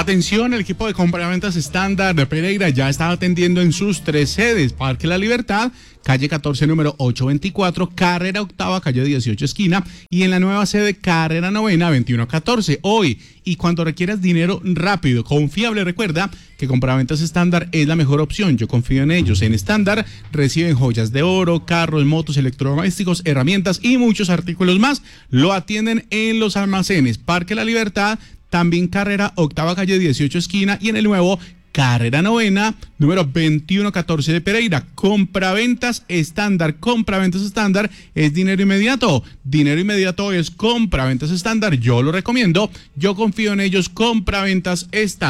Atención, el equipo de compraventas estándar de Pereira ya está atendiendo en sus 3 sedes: Parque La Libertad, calle 14, número 824, carrera octava, calle 18, esquina, y en la nueva sede, carrera novena, 2114. Hoy, y cuando requieras dinero rápido, confiable, recuerda que compraventas estándar es la mejor opción. Yo confío en ellos. En estándar reciben joyas de oro, carros, motos, electrodomésticos, herramientas y muchos artículos más. Lo atienden en los almacenes Parque La Libertad, también carrera octava, calle 18, esquina, y en el nuevo carrera novena, número 2114 de Pereira. Compraventas estándar es dinero inmediato. Dinero inmediato es compraventas estándar. Yo lo recomiendo, yo confío en ellos. Compraventas estándar.